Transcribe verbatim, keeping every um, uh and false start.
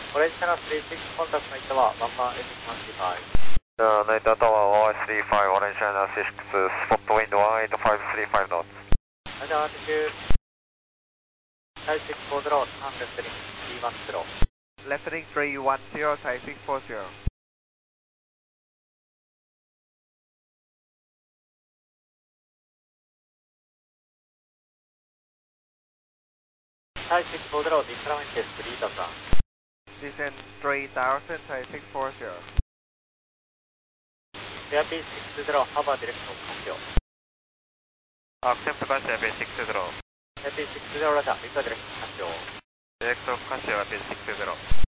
Orange Channel three six, contact Naita wa one one eight one three five. Uh, Naita Tower one one three five, Orange Channel six, spot wind one eight five three five knots. Roger, altitude Thai six four zero, turn left heading three one zero. Left heading three one zero, Thai six four zero. Thai six four zero, decline test three thousand. Descend three thousand, Thai six four zero. Airbus six zero, hover direction 完了。 Accept Cassia Airbus six zero. Airbus six zero, Roger, return direction 完了。 Direct of Cassia Airbus six zero.